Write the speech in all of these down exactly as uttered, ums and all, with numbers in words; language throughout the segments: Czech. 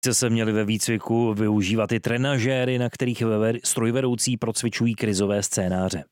Se měli ve výcviku využívat i trenažéry, na kterých strojvedoucí procvičují krizové scénáře.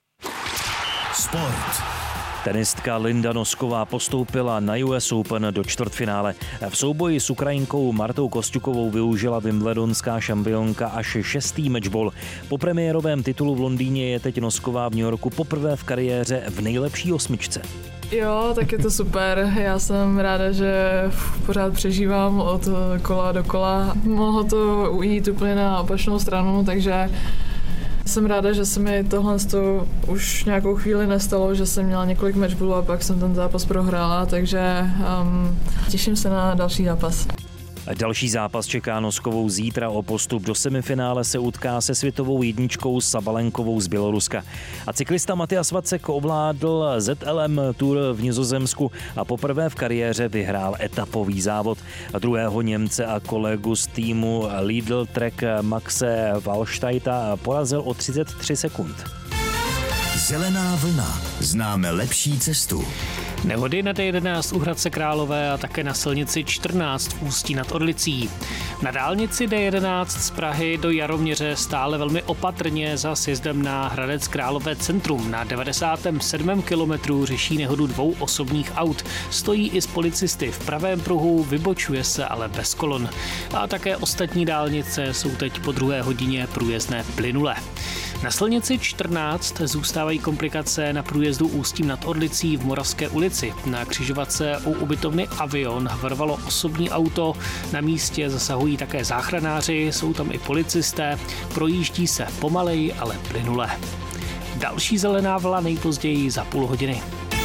Sport. Tenistka Linda Nosková postoupila na U S Open do čtvrtfinále. V souboji s Ukrajinkou Martou Kosťukovou využila wimbledonská šampionka až šestý matchball. Po premiérovém titulu v Londýně je teď Nosková v New Yorku poprvé v kariéře v nejlepší osmičce. Jo, tak je to super. Já jsem ráda, že pořád přežívám od kola do kola. Mohlo to ujít úplně na opačnou stranu, takže jsem ráda, že se mi tohle už nějakou chvíli nestalo, že jsem měla několik matchballů a pak jsem ten zápas prohrála, takže um, těším se na další zápas. Další zápas čeká Noskovou zítra. O postup do semifinále se utká se světovou jedničkou Sabalenkovou z Běloruska. A cyklista Matias Vacek ovládl Z L M Tour v Nizozemsku a poprvé v kariéře vyhrál etapový závod. Druhého Němce a kolegu z týmu Lidl Trek Maxe Wallsteita porazil o třicet tři sekund. Zelená vlna. Známe lepší cestu. Nehody na D jedenáct u Hradce Králové a také na silnici čtrnáct v Ústí nad Orlicí. Na dálnici D jedenáct z Prahy do Jaroměře stále velmi opatrně za sjezdem na Hradec Králové centrum. Na devadesátém sedmém kilometru řeší nehodu dvou osobních aut. Stojí i s policisty v pravém pruhu, vybočuje se ale bez kolon. A také ostatní dálnice jsou teď po druhé hodině průjezdné plynule. Na silnici čtrnáct zůstávají komplikace na průjezdu Ústím nad Orlicí v Moravské ulici. Na křižovatce u ubytovny Avion havarovalo osobní auto. Na místě zasahují také záchranáři, jsou tam i policisté. Projíždí se pomaleji, ale plynule. Další zelená vlna nejpozději za půl hodiny.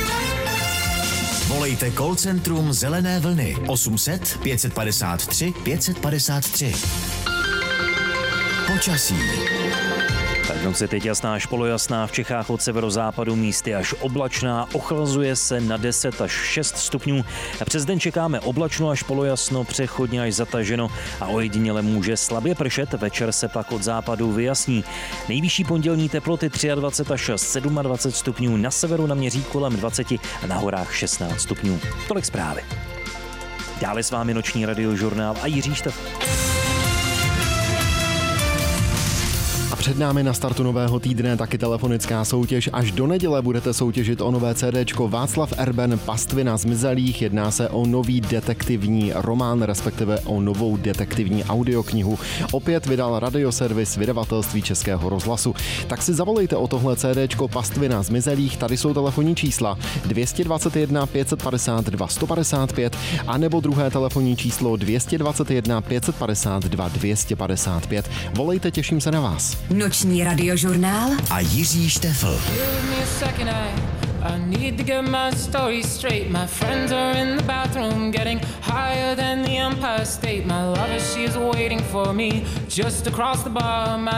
Volejte call centrum Zelené vlny osm set pět padesát tři pět padesát tři. Počasí. Tak se teď jasná až polojasná, v Čechách od severozápadu místy až oblačná, ochlazuje se na deset až šest stupňů. Přes den čekáme oblačno až polojasno, přechodně až zataženo a ojediněle může slabě pršet, večer se pak od západu vyjasní. Nejvyšší pondělní teploty dvacet tři až dvacet sedm stupňů, na severu naměří kolem dvacet a na horách šestnáct stupňů. Tolik zprávy. Dále s vámi noční radiožurnál a Jiří Štefl. Před námi na startu nového týdne taky telefonická soutěž. Až do neděle budete soutěžit o nové CDčko Václav Erben Pastvina zmizelých. Jedná se o nový detektivní román, respektive o novou detektivní audioknihu. Opět vydal radioservis vydavatelství Českého rozhlasu. Tak si zavolejte o tohle CDčko Pastvina zmizelých. Tady jsou telefonní čísla dvě dvacet jedna pět padesát dva sto padesát pět a nebo druhé telefonní číslo dvě dvacet jedna pět padesát dva dvě padesát pět. Volejte, těším se na vás. Noční radiožurnál a Jiří Štefl. I need to get my story straight. My friends are in the bathroom getting higher than the Empire State. My lover, she is waiting for me just across the bar. My